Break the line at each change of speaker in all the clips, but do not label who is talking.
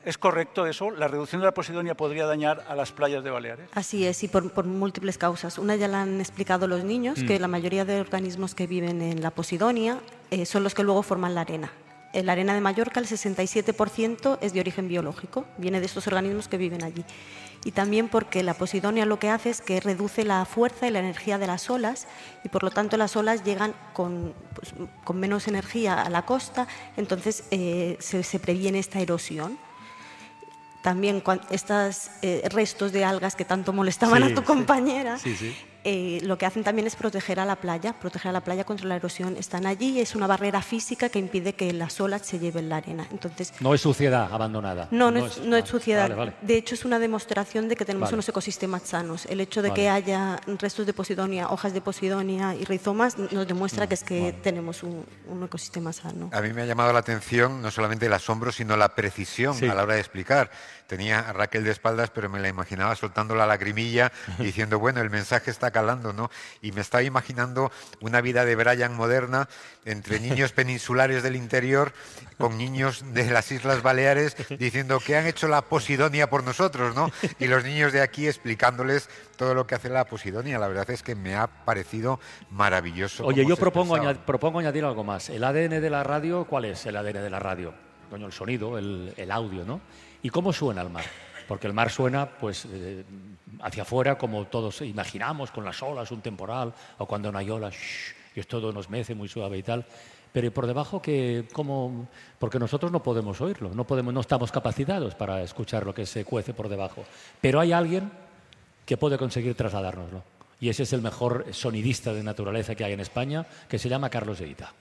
¿Es correcto eso? ¿La reducción de la posidonia podría dañar a las playas de Baleares?
Así es, y por múltiples causas. Una ya la han explicado los niños, que la mayoría de organismos que viven en la posidonia son los que luego forman la arena. En la arena de Mallorca el 67% es de origen biológico, viene de estos organismos que viven allí. Y también porque la posidonia lo que hace es que reduce la fuerza y la energía de las olas y por lo tanto las olas llegan con menos energía a la costa, entonces se previene esta erosión. También estos restos de algas que tanto molestaban a tu compañera, lo que hacen también es proteger a la playa contra la erosión. Están allí y es una barrera física que impide que las olas se lleven la arena. Entonces,
no es suciedad abandonada.
No es suciedad.
Vale.
De hecho, es una demostración de que tenemos unos ecosistemas sanos. El hecho de que haya restos de posidonia, hojas de posidonia y rizomas nos demuestra que es que tenemos un ecosistema sano.
A mí me ha llamado la atención no solamente el asombro, sino la precisión a la hora de explicar. Tenía a Raquel de espaldas, pero me la imaginaba soltando la lagrimilla diciendo, bueno, el mensaje está calando, ¿no? Y me estaba imaginando una vida de Brian moderna entre niños peninsulares del interior con niños de las Islas Baleares diciendo que han hecho la posidonia por nosotros, ¿no? Y los niños de aquí explicándoles todo lo que hace la posidonia. La verdad es que me ha parecido maravilloso.
Oye, yo propongo añadir algo más. ¿El ADN de la radio? ¿Cuál es el ADN de la radio? Coño, el sonido, el audio, ¿no? ¿Y cómo suena el mar? Porque el mar suena pues hacia afuera como todos imaginamos, con las olas, un temporal, o cuando no hay olas, y todo nos mece muy suave y tal. Pero por debajo, ¿cómo? Porque nosotros no podemos oírlo, no estamos capacitados para escuchar lo que se cuece por debajo. Pero hay alguien que puede conseguir trasladárnoslo. Y ese es el mejor sonidista de naturaleza que hay en España, que se llama Carlos Eita.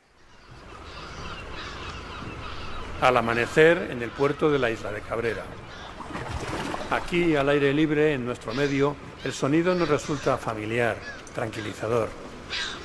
Al amanecer en el puerto de la isla de Cabrera. Aquí, al aire libre, en nuestro medio, el sonido nos resulta familiar, tranquilizador.